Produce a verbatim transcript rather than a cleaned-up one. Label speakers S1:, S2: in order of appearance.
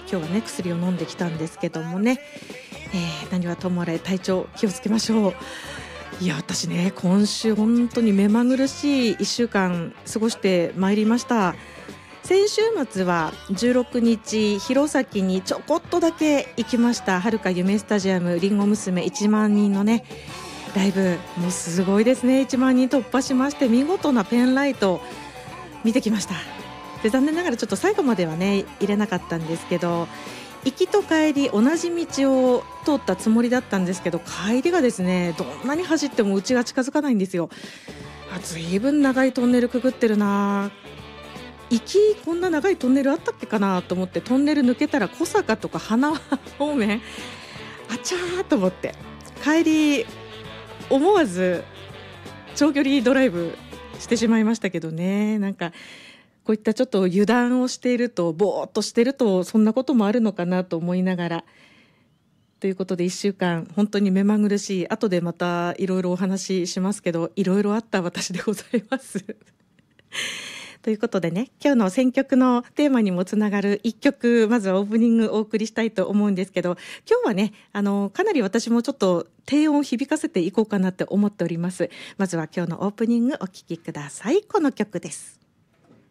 S1: 今日はね薬を飲んできたんですけどもね、えー、何はともあれ体調気をつけましょう。いや私ね今週本当に目まぐるしいいっしゅうかん過ごしてまいりました。先週末はじゅうろくにち弘前にちょこっとだけ行きました。はるか夢スタジアムりんご娘いちまんにんのねライブ、もうすごいですね。いちまんにん突破しまして見事なペンライト見てきました。で残念ながらちょっと最後まではね入れなかったんですけど、行きと帰り同じ道を通ったつもりだったんですけど、帰りがですねどんなに走ってもうちが近づかないんですよ。あ、ずいぶん長いトンネルくぐってるな。行きこんな長いトンネルあったっけかなと思って、トンネル抜けたら小坂とか花方面あちゃーと思って、帰り思わず長距離ドライブしてしまいましたけどね。なんかこういったちょっと油断をしていると、ぼーっとしてるとそんなこともあるのかなと思いながら、ということでいっしゅうかん本当に目まぐるしい、後でまたいろいろお話ししますけど、いろいろあった私でございますということでね、今日の選曲のテーマにもつながるいっきょく、まずはオープニングお送りしたいと思うんですけど、今日はねあのかなり私もちょっと低音を響かせていこうかなって思っております。まずは今日のオープニングお聴きください。この曲です。